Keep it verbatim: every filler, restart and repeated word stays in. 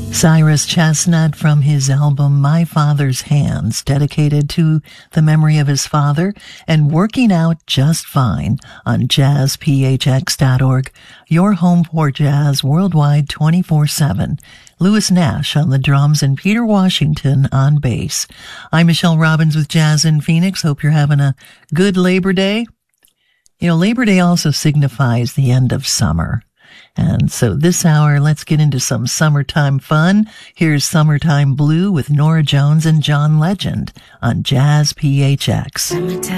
Cyrus Chestnut from his album My Father's Hands, dedicated to the memory of his father, and Working Out Just Fine on jazz p h x dot org, your home for jazz worldwide twenty-four seven. Louis Nash on the drums and Peter Washington on bass. I'm Michelle Robbins with Jazz in Phoenix. Hope you're having a good Labor Day. You know, Labor Day also signifies the end of summer. And so this hour, let's get into some summertime fun. Here's Summertime Blue with Nora Jones and John Legend on Jazz P H X. Summertime.